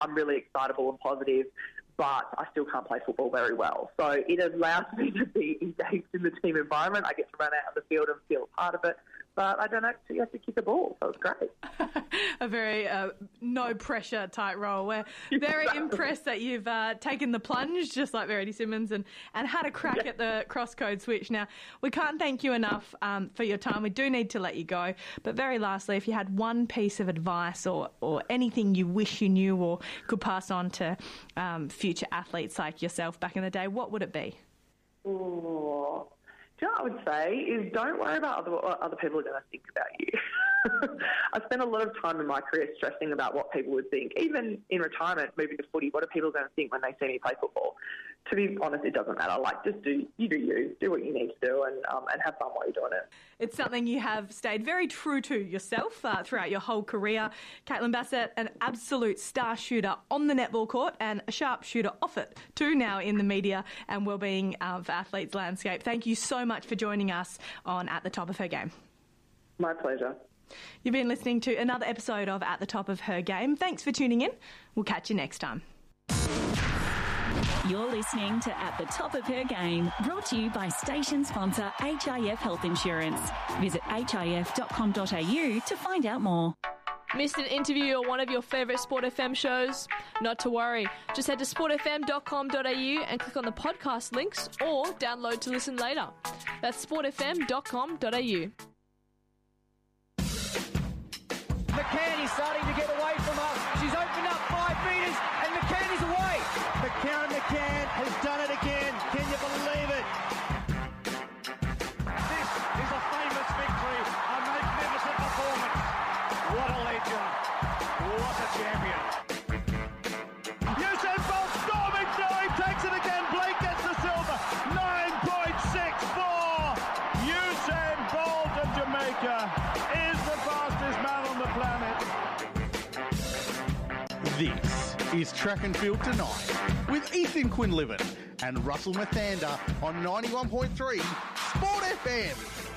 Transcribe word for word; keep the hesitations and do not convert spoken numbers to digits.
I'm really excitable and positive, but I still can't play football very well. So it allows me to be engaged in the team environment. I get to run out of the field and feel a part of it, but I don't actually have to kick a ball, so it's great. A very uh, no-pressure type role. We're very Exactly. impressed that you've uh, taken the plunge, just like Verity Simmons, and, and had a crack Yeah. at the cross-code switch. Now, we can't thank you enough um, for your time. We do need to let you go. But very lastly, if you had one piece of advice or, or anything you wish you knew or could pass on to um, future athletes like yourself back in the day, what would it be? Oh, do you know what I would say is don't worry about other, what other people are going to think about you. I spent a lot of time in my career stressing about what people would think. Even in retirement, moving to footy, what are people going to think when they see me play football? To be honest, it doesn't matter. Like, just do you do you, do what you need to do, and um, and have fun while you're doing it. It's something you have stayed very true to yourself uh, throughout your whole career. Caitlin Bassett, an absolute star shooter on the netball court and a sharp shooter off it too now in the media and wellbeing uh, for athletes landscape. Thank you so much for joining us on At the Top of Her Game. My pleasure. You've been listening to another episode of At the Top of Her Game. Thanks for tuning in. We'll catch you next time. You're listening to At the Top of Her Game, brought to you by station sponsor H I F Health Insurance. Visit h i f dot com dot a u to find out more. Missed an interview or one of your favourite Sport F M shows? Not to worry. Just head to sport f m dot com dot a u and click on the podcast links or download to listen later. That's sport f m dot com dot a u. McCann is starting to get away from her. She's opened up five metres and McCann is away. But Karen McCann has done it again. Can you believe it? This is a famous victory. A magnificent performance. What a legend. What a champion. Usain Bolt storming through. He takes it again. Blake gets the silver. nine point six four. Usain Bolt of Jamaica is the fastest man on the planet. This is Track and Field Tonight with Ethan Quinlivan and Russell Mathander on ninety-one point three Sport F M.